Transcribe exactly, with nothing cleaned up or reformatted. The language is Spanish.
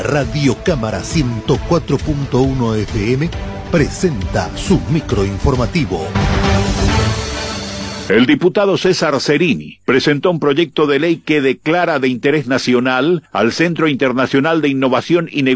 Radio Cámara ciento cuatro punto uno F M presenta su microinformativo. El diputado César Cerini presentó un proyecto de ley que declara de interés nacional al Centro Internacional de Innovación y Negocios